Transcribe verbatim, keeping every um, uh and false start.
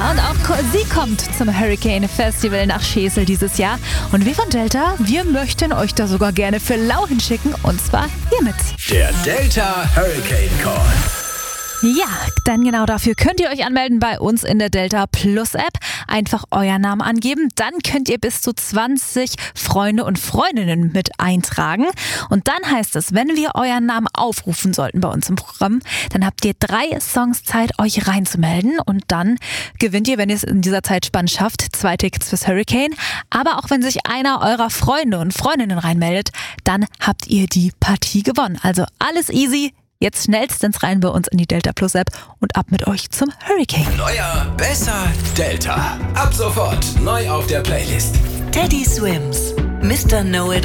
Ja, und auch sie kommt zum Hurricane Festival nach Schesel dieses Jahr. Und wir von Delta, wir möchten euch da sogar gerne für lau hinschicken. Und zwar hiermit. Der Delta Hurricane Call. Ja, dann genau dafür könnt ihr euch anmelden bei uns in der Delta Plus App. Einfach euren Namen angeben, dann könnt ihr bis zu zwanzig Freunde und Freundinnen mit eintragen. Und dann heißt es, wenn wir euren Namen aufrufen sollten bei uns im Programm, dann habt ihr drei Songs Zeit, euch reinzumelden. Und dann gewinnt ihr, wenn ihr es in dieser Zeit spannend schafft, zwei Tickets fürs Hurricane. Aber auch wenn sich einer eurer Freunde und Freundinnen reinmeldet, dann habt ihr die Partie gewonnen. Also alles easy. Jetzt schnellstens rein bei uns in die Delta Plus App und ab mit euch zum Hurricane. Neuer, besser, Delta. Ab sofort neu auf der Playlist. Teddy Swims, Mister Know It